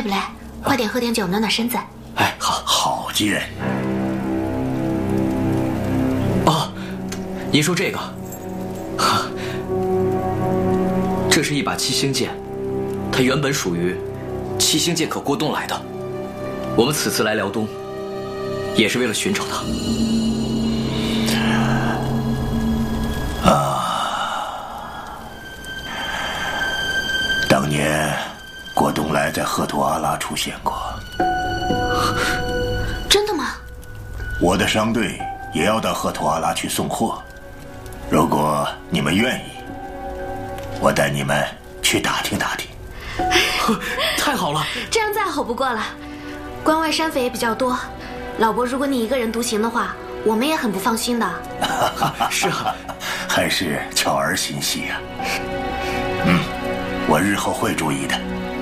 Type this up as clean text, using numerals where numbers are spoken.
不来？快点喝点酒，暖暖身子。 哎，好， 好剑。 哦，您说这个，这是一把七星剑，它原本属于七星剑客郭东来的。我们此次来辽东，也是为了寻找他。 当年郭东来在赫图阿拉出现过。 真的吗？ 我的商队也要到赫图阿拉去送货，如果你们愿意，我带你们去打听打听。 太好了， 这样再好不过了。关外山匪也比较多，老伯，如果你一个人独行的话，我们也很不放心的。 是啊， 还是巧儿心细啊。我日后会注意的。